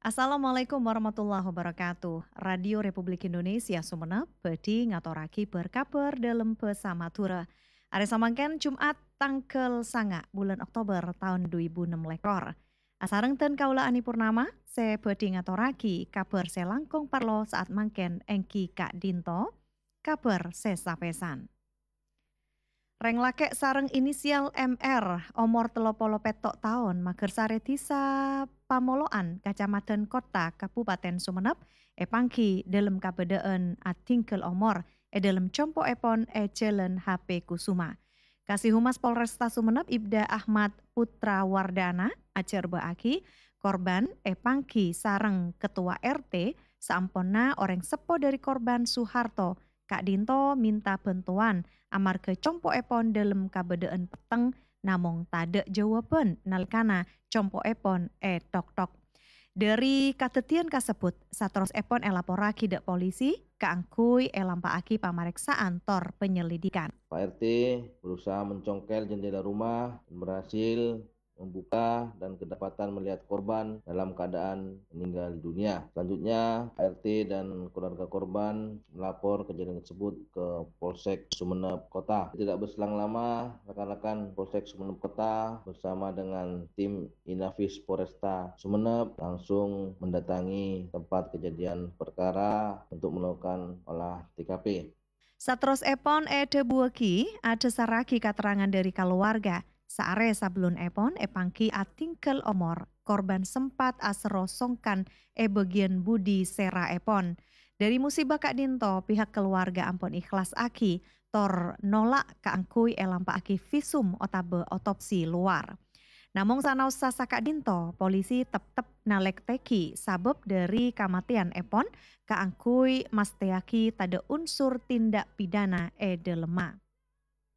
Assalamualaikum warahmatullahi wabarakatuh. Radio Republik Indonesia Sumenep bedi ngaturaki berkabar dalam pesamatura. Are samangken Jumat tanggal sanga bulan Oktober tahun 2006 lekor. Asarengten kaula Ani Purnama, se bedi ngaturaki kabar selangkong parlo saat mangken engki Kak Dinto, kabar sesapesan. Reng lake sareng inisial MR, omor 37 tahun, mager sare disa Pamoloan, Kacamatan Kota, Kabupaten Sumenep, pangki dalam kabedaan atingkel omor, dalam compo epon Jalan HP Kusuma. Kasih Humas Polresta Sumenep Ibda Ahmad Putra Wardana, ajar baaki, korban pangki sareng Ketua RT, saamponna orang sepo dari korban Soeharto, Kak Dinto minta bantuan amarga compo epon dalam kabedaan peteng namung tade jawaban nalikana compo epon tok-tok. Dari kadetian kasebut, satros epon elaporaki dek polisi, kaangkui elampaaki pameriksaan tor penyelidikan. Pak RT berusaha mencongkel jendela rumah dan berhasil membuka dan kedapatan melihat korban dalam keadaan meninggal dunia. Selanjutnya, Pak RT dan keluarga korban melapor kejadian tersebut ke Polsek Sumenep Kota. Tidak berselang lama, rekan-rekan Polsek Sumenep Kota bersama dengan tim Inafis Polresta Sumenep langsung mendatangi tempat kejadian perkara untuk melakukan olah TKP. Satros epon debuaki ada saraki keterangan dari keluarga. Saare sablon epon pangki atingkel omor. Korban sempat asero songkan bagian budi sera epon. Dari musibah Kak Dinto, pihak keluarga ampun ikhlas aki. Tor nolak kaangkui elampa aki visum otabe otopsi luar. Namung sanausa Kak Dinto, polisi tetep nalek teki sabab dari kamatian epon kaangkui masteaki tada unsur tindak pidana delema.